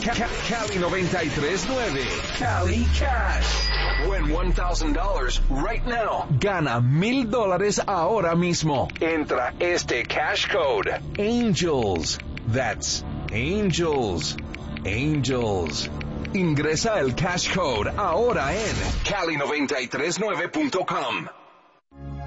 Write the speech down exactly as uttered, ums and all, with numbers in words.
Cali noventa y tres nueve. Cali Cash. Win one thousand dollars right now. Gana mil dólares ahora mismo. Entra este cash code. Angels. That's Angels. Angels. Ingresa el cash code ahora en cali noventa y tres nueve punto com.